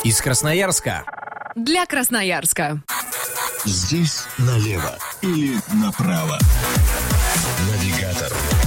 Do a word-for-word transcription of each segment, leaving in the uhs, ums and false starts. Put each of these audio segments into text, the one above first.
Из Красноярска. Для Красноярска. Здесь налево или направо. Навигатор.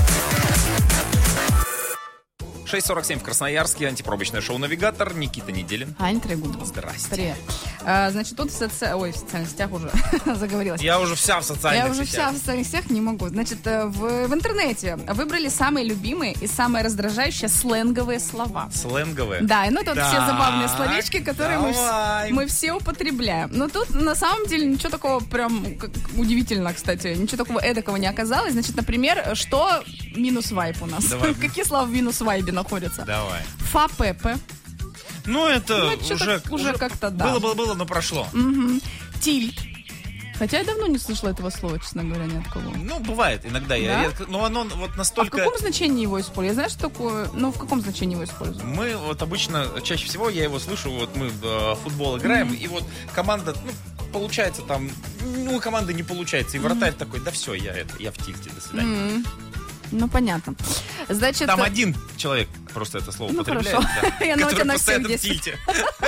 шесть сорок семь в Красноярске. Антипробочное шоу «Навигатор». Никита Неделин. Аня Трегубова. Здрасте. Привет. А, значит, тут в, соци... Ой, в социальных сетях уже заговорилась. Я уже вся в социальных Я уже сетях. вся в социальных сетях не могу. Значит, в, в интернете выбрали самые любимые и самые раздражающие сленговые слова. Сленговые? Да, и ну тут так, все забавные словечки, которые мы, давай. мы все употребляем. Но тут на самом деле ничего такого прям как, удивительно, кстати, ничего такого эдакого не оказалось. Значит, например, что минус вайп у нас? Давай. Какие слова в минус вайбе находятся? Давай. Фа-пепе. Ну, это Ну, уже, уже как-то, да. Было-было-было, но прошло. Угу. Тильт. Хотя я давно не слышала этого слова, честно говоря, ни от кого. Ну, бывает иногда. Да? Я, я, но оно вот А в настолько... каком значении его используют? Знаешь, что такое? Ну, в каком значении его используют? Мы вот обычно, чаще всего я его слышу, вот мы в э, футбол играем, Mm-hmm. и вот команда, ну, получается там, ну, у команды не получается, и вратарь mm-hmm. такой, да все, я, это, я в тильте, до свидания. Mm-hmm. Ну, понятно. Значит, Там один человек просто это слово ну, употребляет, хорошо. да, Я на тебя который на постоянно всех в тильте.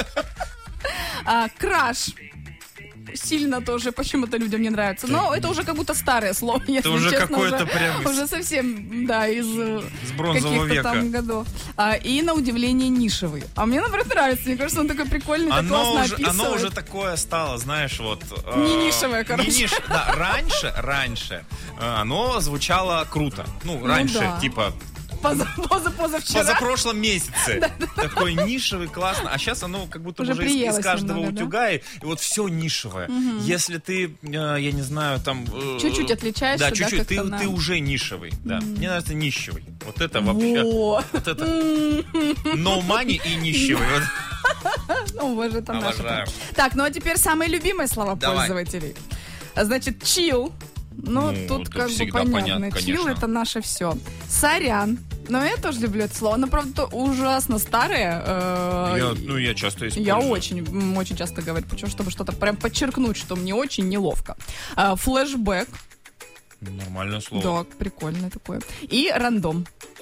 а, краш. Сильно тоже почему-то людям не нравится. Но это уже как будто старое слово, если уже честно. какое-то уже, прям из- уже совсем, да, из С бронзового каких-то века. там годов. А, и на удивление нишевый. А мне, наоборот, нравится. Мне кажется, он такой прикольный, так Оно классно уже, описывает. оно уже такое стало, знаешь, вот... э, Не нишевое, короче. Не ниш- да, раньше, раньше э, оно звучало круто. Ну, раньше, да. типа... Поза, поза, позавчера. Позапрошлом месяце. Такой нишевый, классно. А сейчас оно как будто Уже уже из, из приелось каждого немного, да? утюга. И, и вот все нишевое. Если ты, э, я не знаю, там... э, Чуть-чуть отличаешься, Да, да, чуть-чуть. как-то ты, на- ты уже нишевый. Да. Мне нравится нищевый. Вот это вообще... Во. Вот это... No money и нищевый. Вот. Ну, мы же там наши. Обожаю. Так, ну а теперь самые любимые слова Давай. пользователей. Значит, chill. Ну, Ну, тут это как бы всегда понятно. понятно, Chill конечно. это наше все. Сорян. Но я тоже люблю это слово. Оно, правда, ужасно старое. э, Я, ну, я часто использую. Я очень, м, очень часто говорю, причем, чтобы что-то прям подчеркнуть, что мне очень неловко. А, флешбэк. Нормальное слово. Да, прикольное такое. И рандом.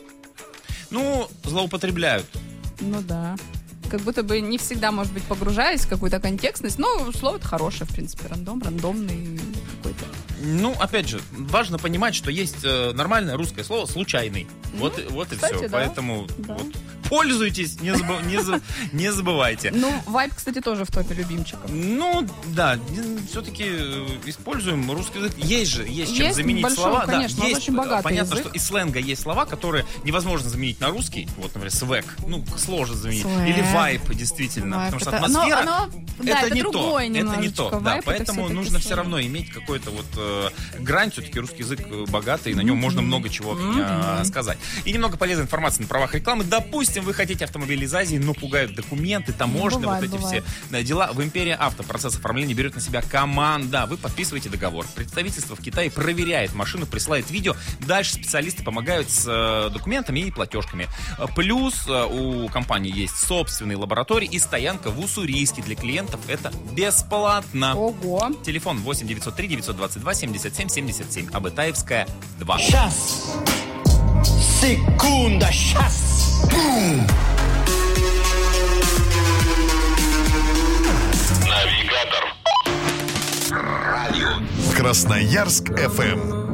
Ну, злоупотребляют. Ну да. Как будто бы не всегда, может быть, погружаясь в какую-то контекстность. Но слово это хорошее, в принципе. Рандом, рандомный какой-то. Ну, опять же, важно понимать, что есть э, нормальное русское слово «случайный». Вот, и- вот и кстати, все. да. Поэтому Да. вот, пользуйтесь, не, забы- не за- не забывайте. Ну, вайб, кстати, тоже в топе любимчиков. Ну, да, все-таки используем русский язык. Есть же, есть чем Есть заменить большой, слова. конечно, да, он есть, очень богатый понятно, язык. что из сленга есть слова, которые невозможно заменить на русский. Вот, например, свек. Ну, сложно заменить. Свек. Или вайп, действительно. Вайб потому что это- атмосфера оно- оно- да, это, это не другое то. Это не немножечко. то. Да, Вайб это поэтому всё-таки нужно все свое. равно иметь какой-то вот э, грань. Все-таки русский язык э, богатый, и на нем можно много чего э, сказать. И немного полезной информации на правах рекламы. Допустим, вы хотите автомобиль из Азии, но пугают документы, таможня, Бывает, вот эти бывает. все э, дела. В Империя Авто процесс оформления берет на себя команда. Вы подписываете договор. Представительство в Китае проверяет машину, присылает видео. Дальше специалисты помогают с э, документами и платежками. Э, Плюс э, у компании есть собственные лаборатории и стоянка в Уссурийске. Для клиентов это бесплатно. Ого. Телефон восемь девятьсот три девятьсот двадцать два семьдесят семь семьдесят семь. Абытаевская, два. Сейчас. Секунда, сейчас. Навигатор. Радио. Красноярск эф эм.